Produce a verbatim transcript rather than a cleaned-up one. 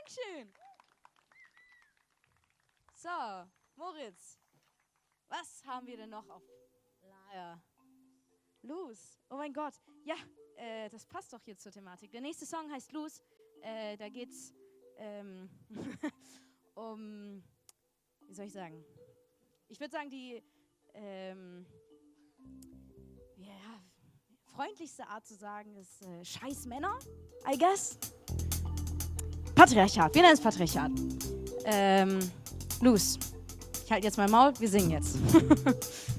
Dankeschön. So, Moritz, was haben wir denn noch auf Lager? Luz, oh mein Gott. Ja, äh, das passt doch hier zur Thematik. Der nächste Song heißt Luz. Äh, da geht's ähm, um, wie soll ich sagen? Ich würde sagen, die ähm, ja, freundlichste Art zu sagen ist äh, Scheiß Männer, I guess. Patriarchat, wir nennen es Patriarchat. Ähm, Luz, ich halte jetzt mein Maul, wir singen jetzt.